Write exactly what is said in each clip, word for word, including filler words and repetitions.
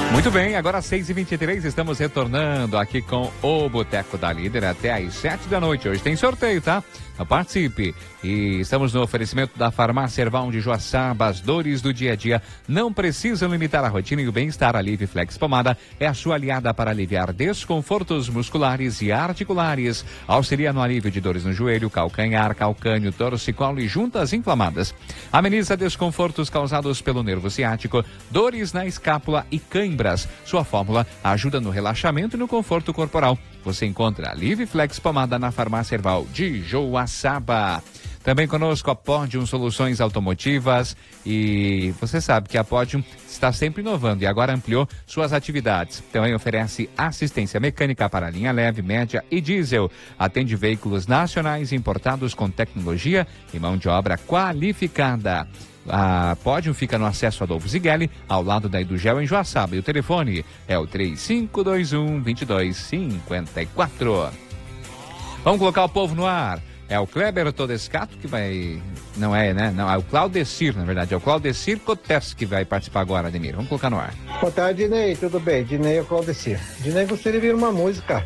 Muito bem, agora às seis e vinte e três, estamos retornando aqui com o Boteco da Líder até às sete da noite. Hoje tem sorteio, tá? Então participe. E estamos no oferecimento da Farmácia Erval de Joaçaba. As dores do dia a dia não precisam limitar a rotina e o bem-estar. A Live Flex Pomada é a sua aliada para aliviar desconfortos musculares e articulares. Auxilia no alívio de dores no joelho, calcanhar, calcânio, torcicolo e juntas inflamadas. Ameniza desconfortos causados pelo nervo ciático, dores na escápula e cãibras. Sua fórmula ajuda no relaxamento e no conforto corporal. Você encontra a Live Flex Pomada na Farmácia Erval de Joaçaba. Também conosco a Podium Soluções Automotivas, e você sabe que a Podium está sempre inovando e agora ampliou suas atividades. Também oferece assistência mecânica para linha leve, média e diesel. Atende veículos nacionais importados com tecnologia e mão de obra qualificada. A Podium fica no acesso Adolfo Zigueli, ao lado da Edugel, em Joaçaba. E o telefone é o três cinco dois um, dois dois cinco quatro. Vamos colocar o povo no ar. É o Kleber Todescato que vai... Não é, né? Não, é o Claudecir, na verdade. É o Claudecir Cotes que vai participar agora, Ademir. Vamos colocar no ar. Boa tarde, Dinei. Tudo bem? Dinei é o Claudecir. Dinei, gostaria de ouvir uma música.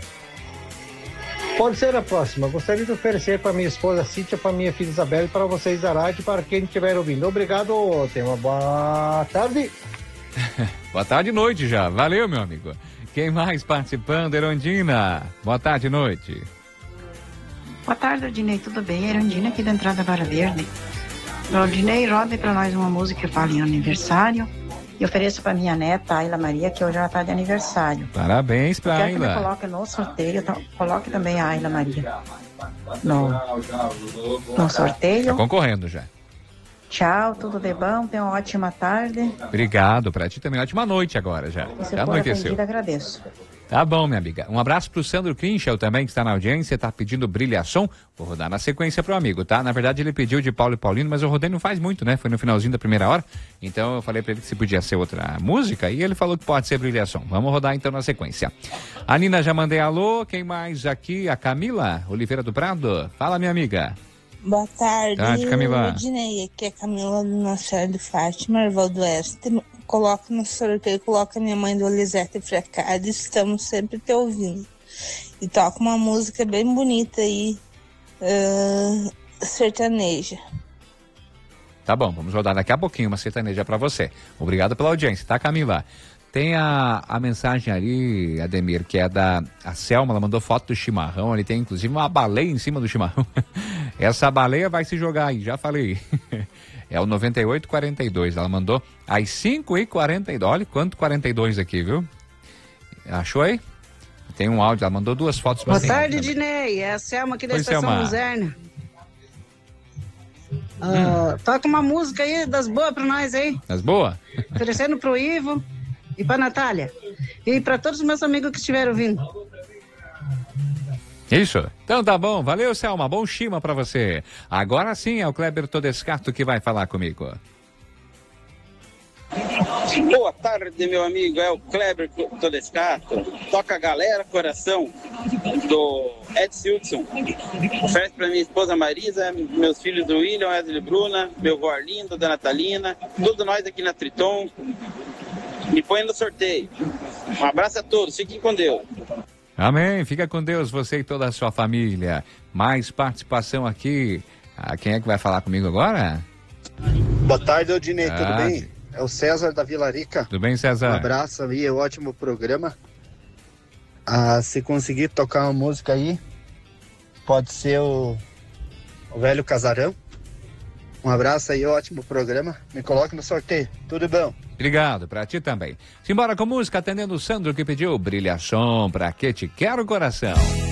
Pode ser a próxima. Gostaria de oferecer para minha esposa Cíntia, para minha filha Isabel, para vocês da rádio, para quem estiver ouvindo. Obrigado. Tenha uma boa tarde. Boa tarde e noite já. Valeu, meu amigo. Quem mais participando? Erondina. Boa tarde e noite. Boa tarde, Odinei, tudo bem? Erondina aqui da Entrada Vara Verde. Odinei, roda para nós uma música que fala em aniversário e ofereço para minha neta, Ayla Maria, que hoje ela está de aniversário. Parabéns para Ayla. Ayla. Quero que me coloque no sorteio, então, coloque também a Ayla Maria no, no sorteio. Está concorrendo já. Tchau, tudo de bom, tenha uma ótima tarde. Obrigado, para ti também, ótima noite agora já. E se já for anoiteceu. atendida, agradeço. Tá bom, minha amiga. Um abraço pro Sandro Kinchel também, que está na audiência, tá pedindo Brilhação. Vou rodar na sequência pro amigo, tá? Na verdade, ele pediu de Paulo e Paulino, mas eu rodei não faz muito, né? Foi no finalzinho da primeira hora. Então, eu falei pra ele que se podia ser outra música, e ele falou que pode ser Brilhação. Vamos rodar, então, na sequência. A Nina, já mandei alô. Quem mais aqui? A Camila Oliveira do Prado. Fala, minha amiga. Boa tarde, tarde, Camila. Odinei. Aqui é a Camila do Nossa Senhora de Fátima, Erval do Oeste. Coloca no sorteio, coloca minha mãe do Elisete Frecada, estamos sempre te ouvindo. E toca uma música bem bonita aí, uh, sertaneja. Tá bom, vamos rodar daqui a pouquinho uma sertaneja pra você. Obrigado pela audiência, tá, Camila? Tem a, a mensagem ali, Ademir, que é da a Selma, ela mandou foto do chimarrão, ele tem inclusive uma baleia em cima do chimarrão. Essa baleia vai se jogar aí, já falei. É o noventa e oito quarenta e dois, ela mandou às cinco e quarenta e dois, olha quanto quarenta e dois aqui, viu? Achou aí? Tem um áudio, ela mandou duas fotos. Boa tarde, Dinei, é a Selma aqui da Oi, Estação Selma. Luzerna. Uh, toca uma música aí das boas pra nós aí. Das boas? Oferecendo pro Ivo e pra Natália. E pra todos os meus amigos que estiveram ouvindo. Isso. Então tá bom. Valeu, Selma. Bom chima pra você. Agora sim é o Kleber Todescato que vai falar comigo. Boa tarde, meu amigo. É o Kleber Todescato. Toca a Galera Coração do Ed Silson. Oferece pra minha esposa Marisa, meus filhos do William, Wesley e Bruna, meu avô Arlindo, da Natalina, todos nós aqui na Triton. Me põe no sorteio. Um abraço a todos. Fiquem com Deus. Amém. Fica com Deus, você e toda a sua família. Mais participação aqui. Ah, quem é que vai falar comigo agora? Boa tarde, Odinei. Ah, Tudo bem? É o César da Vila Rica. Tudo bem, César? Um abraço aí, é um ótimo programa. Ah, se conseguir tocar uma música aí, pode ser o, o Velho Casarão. Um abraço aí, ótimo programa. Me coloque no sorteio. Tudo bom? Obrigado, pra ti também. Simbora com música, atendendo o Sandro que pediu Brilhação, pra que te quero coração.